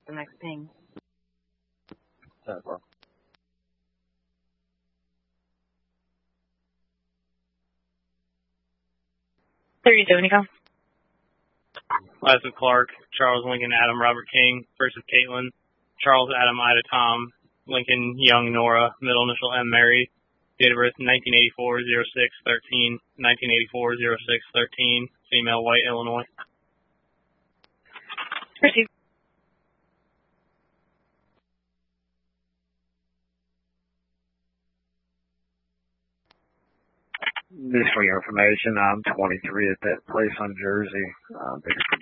The next ping. 10-4. Isaac Clark, Charles Lincoln, Adam Robert King versus Caitlin. Charles Adam Ida Tom, Lincoln Young Nora, middle initial M Mary, date of birth 1984-06-13, 1984-06-13, female, white, Illinois. Proceed. Just for your information, I'm 23 at that place on Jersey. Bigger